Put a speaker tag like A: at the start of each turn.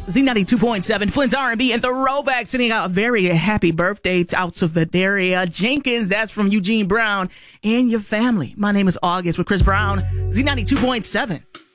A: Z92.7, Flint's R&B and Throwback, sending out a very happy birthday out to Vidaria Jenkins. That's from Eugene Brown and your family. My name is August with Chris Brown, Z92.7.